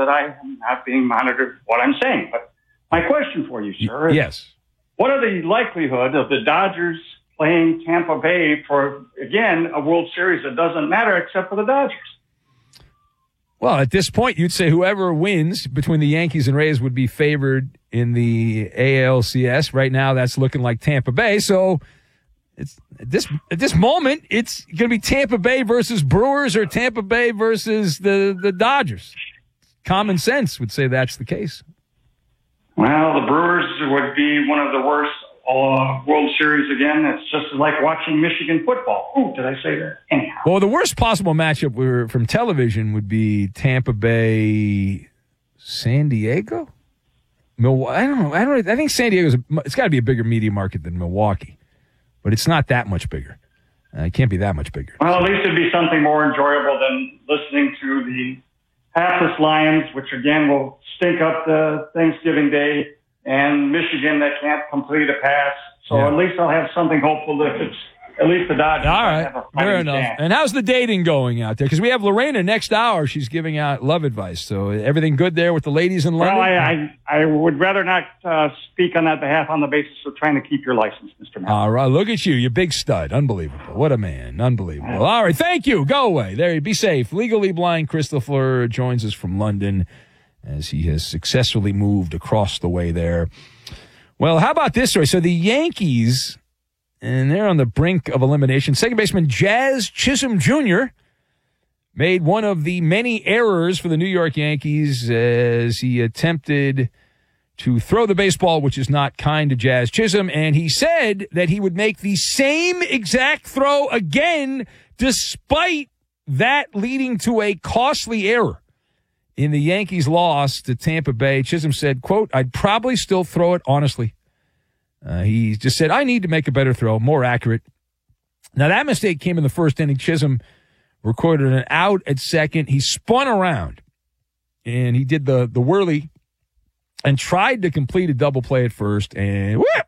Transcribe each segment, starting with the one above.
that I am not being monitored what I'm saying. But my question for you, sir, is yes. What are the likelihood of the Dodgers playing Tampa Bay for, again, a World Series that doesn't matter except for the Dodgers? Well, at this point, you'd say whoever wins between the Yankees and Rays would be favored in the ALCS. Right now, that's looking like Tampa Bay. So it's at this moment, it's going to be Tampa Bay versus Brewers or Tampa Bay versus the Dodgers. Common sense would say that's the case. Well, the Brewers would be one of the worst World Series again. It's just like watching Michigan football. Ooh, did I say that? Anyhow. Well, the worst possible matchup from television would be Tampa Bay, San Diego. Milwaukee. I don't know. I think San Diego's. It's got to be a bigger media market than Milwaukee, but it's not that much bigger. It can't be that much bigger. Well, at least it'd be something more enjoyable than listening to the hapless Lions, which again will stink up the Thanksgiving Day, and Michigan that can't complete a pass. So At least I'll have something hopeful that it's at least the Dodgers. All right, fair enough. Chance. And how's the dating going out there? Because we have Lorena next hour. She's giving out love advice. So everything good there with the ladies in London? Well, I would rather not speak on that behalf on the basis of trying to keep your license, Mr. Matt. All right, look at you. You big stud. Unbelievable. What a man. Unbelievable. All right, thank you. Go away. There, be safe. Legally Blind Christopher joins us from London as he has successfully moved across the way there. Well, how about this story? So the Yankees, and they're on the brink of elimination. Second baseman Jazz Chisholm Jr. made one of the many errors for the New York Yankees as he attempted to throw the baseball, which is not kind to Jazz Chisholm, and he said that he would make the same exact throw again despite that leading to a costly error. In the Yankees' loss to Tampa Bay, Chisholm said, quote, "I'd probably still throw it, honestly." He just said, "I need to make a better throw, more accurate." Now, that mistake came in the first inning. Chisholm recorded an out at second. He spun around, and he did the whirly and tried to complete a double play at first, and whoop!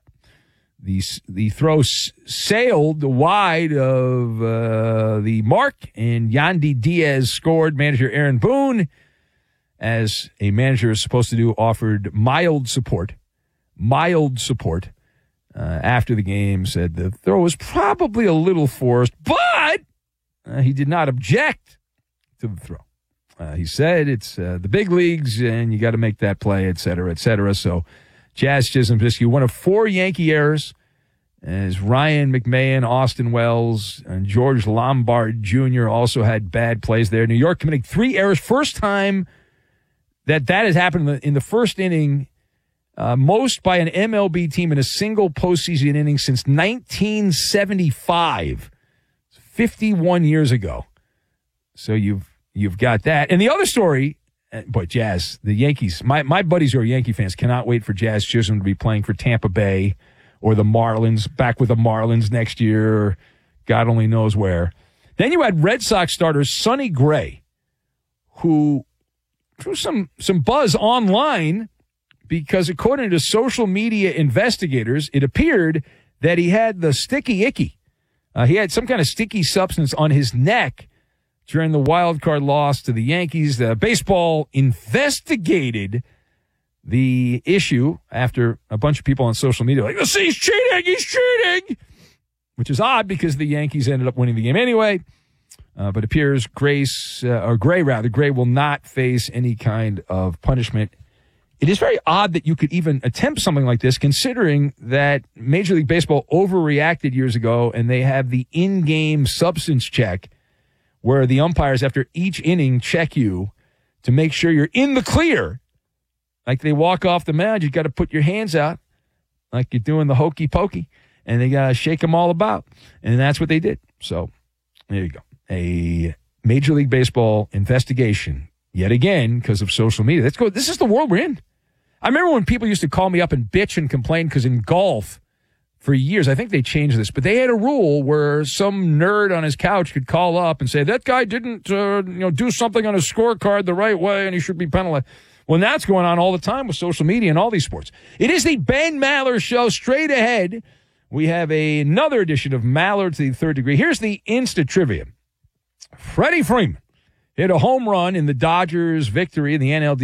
The throw sailed wide of the mark, and Yandy Diaz scored. Manager Aaron Boone, as a manager is supposed to do, offered mild support after the game, said the throw was probably a little forced, but he did not object to the throw. He said it's the big leagues and you got to make that play, et cetera, et cetera. So Jazz Chisholm, one of 4 Yankee errors, as Ryan McMahon, Austin Wells, and George Lombard Jr. also had bad plays there. New York committing 3 errors. First time that has happened in the first inning, most by an MLB team in a single postseason inning since 1975, 51 years ago. So you've got that. And the other story, boy, Jazz, the Yankees, my buddies who are Yankee fans cannot wait for Jazz Chisholm to be playing for Tampa Bay or the Marlins, back with the Marlins next year, or God only knows where. Then you had Red Sox starter Sonny Gray, who drew some buzz online because, according to social media investigators, it appeared that he had the sticky icky. He had some kind of sticky substance on his neck during the wild card loss to the Yankees. Baseball investigated the issue after a bunch of people on social media were like, he's cheating, which is odd because the Yankees ended up winning the game anyway. But it appears Gray will not face any kind of punishment. It is very odd that you could even attempt something like this, considering that Major League Baseball overreacted years ago, and they have the in-game substance check where the umpires, after each inning, check you to make sure you're in the clear. Like they walk off the mound, you got to put your hands out like you're doing the hokey pokey, and they got to shake them all about. And that's what they did. So there you go. A Major League Baseball investigation, yet again, because of social media. Let's go. This is the world we're in. I remember when people used to call me up and bitch and complain because in golf, for years, I think they changed this, but they had a rule where some nerd on his couch could call up and say, that guy didn't do something on his scorecard the right way and he should be penalized. Well, that's going on all the time with social media and all these sports. It is the Ben Maller Show. Straight ahead, we have another edition of Maller to the Third Degree. Here's the Insta Trivia. Freddie Freeman hit a home run in the Dodgers' victory in the NLDS